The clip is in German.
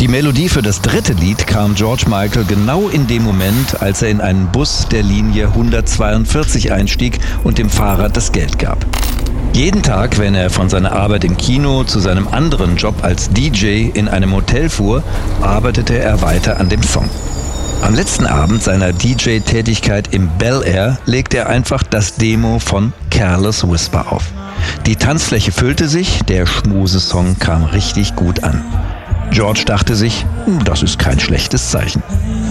Die Melodie für das dritte Lied kam George Michael genau in dem Moment, als er in einen Bus der Linie 142 einstieg und dem Fahrer das Geld gab. Jeden Tag, wenn er von seiner Arbeit im Kino zu seinem anderen Job als DJ in einem Hotel fuhr, arbeitete er weiter an dem Song. Am letzten Abend seiner DJ-Tätigkeit im Bel Air legte er einfach das Demo von Careless Whisper auf. Die Tanzfläche füllte sich, der Schmusesong kam richtig gut an. George dachte sich, das ist kein schlechtes Zeichen.